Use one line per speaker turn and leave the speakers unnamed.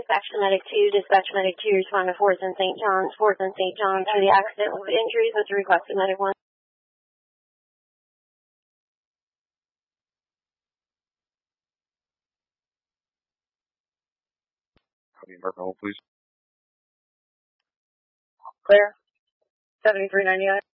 Dispatch to Medic 2. Dispatch Medic 2, respond to 4th and St. John's. 4th and St. John's to the accident with injuries with the request of Medic 1.
Hold, please.
Clear. 7399.